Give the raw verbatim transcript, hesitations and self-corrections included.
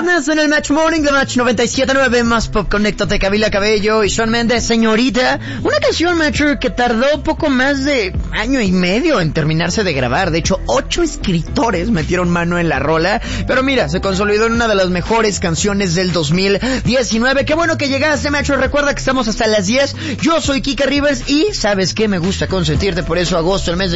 viernes en el Match Morning de Match noventa y siete punto nueve, más pop. Conéctate, Camila Cabello y Shawn Mendes, Señorita. Una canción, Match, que tardó poco más de año y medio en terminarse de grabar. De hecho, ocho escritores metieron mano en la rola. Pero mira, se consolidó en una de las mejores canciones del dos mil diecinueve. Qué bueno que llegaste, Match. Recuerda que estamos hasta las diez. Yo soy Kika Rivers y ¿sabes qué? Me gusta consentirte, por eso agosto, el mes de